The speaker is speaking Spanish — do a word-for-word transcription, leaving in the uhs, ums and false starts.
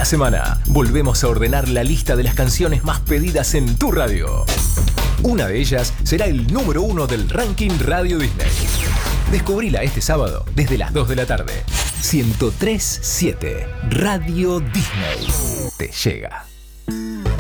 semana volvemos a ordenar la lista de las canciones más pedidas en tu radio. Una de ellas será el número uno del ranking Radio Disney. Descubrila este sábado desde las dos de la tarde. ciento tres punto siete Radio Disney te llega.